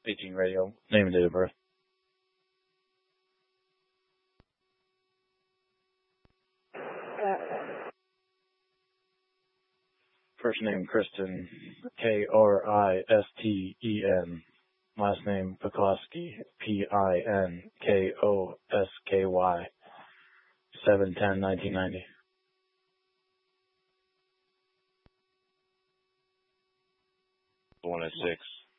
18 radio. Name and date of birth. First name Kristen, Kristen. Last name Pikoski, Pinkosky. 7/10/1990. One at 6.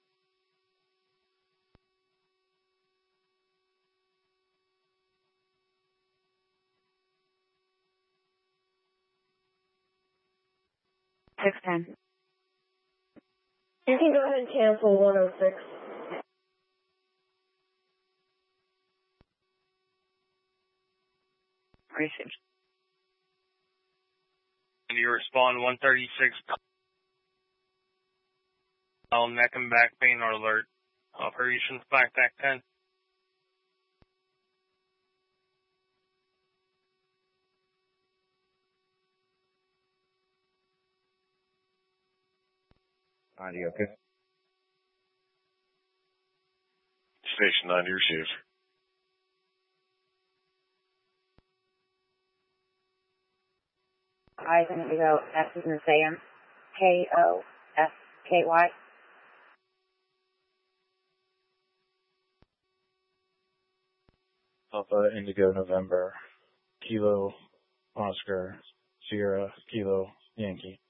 You can go ahead and cancel 106. Received. And you respond 136. Neck and back pain or alert. Operations backpack 10. Audio, okay. Station 90 received. Eyes Indigo, S is in Sam, Kosky. Alpha Indigo November, Kilo Oscar, Sierra Kilo Yankee.